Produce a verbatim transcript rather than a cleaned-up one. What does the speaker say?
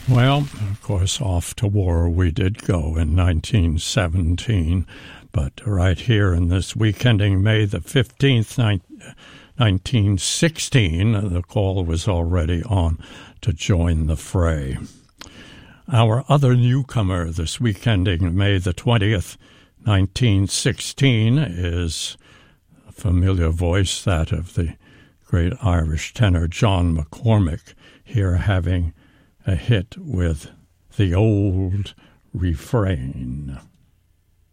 Well, of course, off to war we did go in nineteen seventeen, but right here in this week ending May the fifteenth, nineteen sixteen, the call was already on to join the fray. Our other newcomer this week ending May the twentieth, nineteen sixteen, is a familiar voice, that of the great Irish tenor John McCormick, here having a hit with the old refrain.